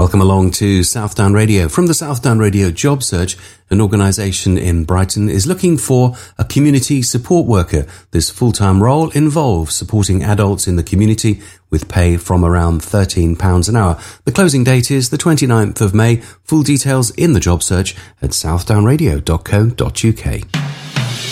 Welcome along to Southdown Radio. From the Southdown Radio Job Search, an organisation in Brighton is looking for a community support worker. This full-time role involves supporting adults in the community with pay from around £13 an hour. The closing date is the 29th of May. Full details in the job search at southdownradio.co.uk.